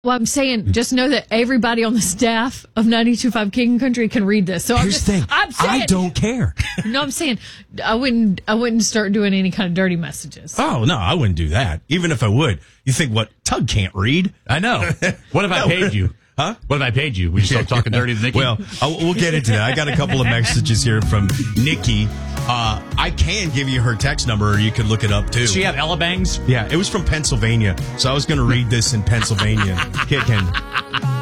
Well, I'm saying, just know that everybody on the staff of 92.5 King Country can read this. So Here's the thing. I'm saying, I don't care. No, I'm saying I wouldn't start doing any kind of dirty messages. Oh, no, I wouldn't do that. Even if I would. You think what? Tug can't read? I know. What if I paid you? Huh? What if I paid you? Would you stop talking dirty to Nikki? Well, we'll get into that. I got a couple of messages here from Nikki. I can give you her text number, or you could look it up, too. Does she have Ella Bangs? Yeah, it was from Pennsylvania. So I was going to read this in Pennsylvania. Kicking.